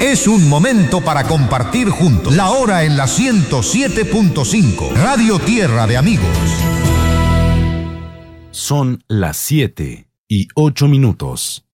Es un momento para compartir juntos. La hora en la 107.5. Radio Tierra de Amigos. Son las 7:08.